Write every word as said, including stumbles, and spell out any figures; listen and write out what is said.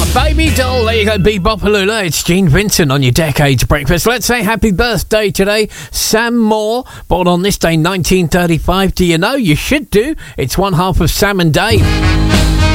Baby doll, there you go, Bebop Alula. It's Gene Vincent on your Decades Breakfast. Let's say happy birthday today, Sam Moore, born on this day, nineteen thirty-five. Do you know? You should do. It's one half of Sam and Dave.